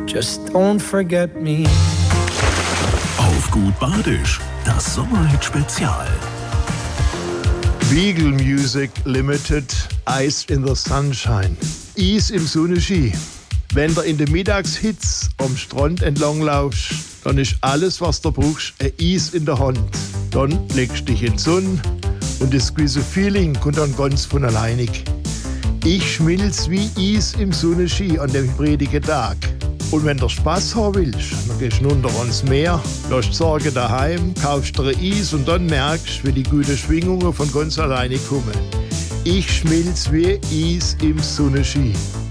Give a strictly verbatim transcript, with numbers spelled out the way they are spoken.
just don't forget me. Auf gut Badisch, das Sommerhit-Spezial. Beagle Music Limited, Ice in the Sunshine. Eis im Sonnenschein. Wenn du in der Mittagshitze am Strand entlang laufst, dann ist alles, was du brauchst, ein Eis in der Hand. Dann legst du dich in die Sonne und das gewisse Feeling kommt dann ganz von alleinig. Ich schmilz wie Eis im Sonnenschein an dem fredigen Tag. Und wenn du Spaß haben willst, dann gehst du runter ans Meer, lässt Sorge daheim, kaufst dir ein Eis und dann merkst, wie die guten Schwingungen von ganz alleine kommen. Ich schmilz wie Eis im Sonnenschein.